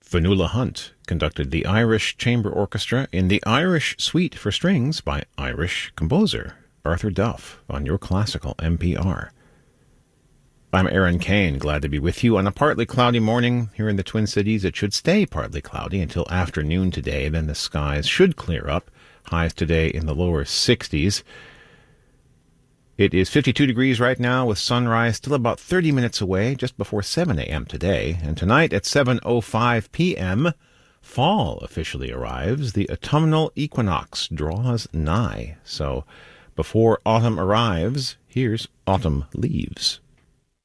Fionnuala Hunt conducted the Irish Chamber Orchestra in the Irish Suite for Strings by Irish composer Arthur Duff on your classical NPR. I'm Aaron Kane, glad to be with you on a partly cloudy morning here in the Twin Cities. It should stay partly cloudy until afternoon today, then the skies should clear up. Highs today in the lower 60s. It is 52 degrees right now with sunrise still about 30 minutes away, just before 7 a.m. today. And tonight at 7:05 p.m., fall officially arrives. The autumnal equinox draws nigh. So before autumn arrives, here's Autumn Leaves.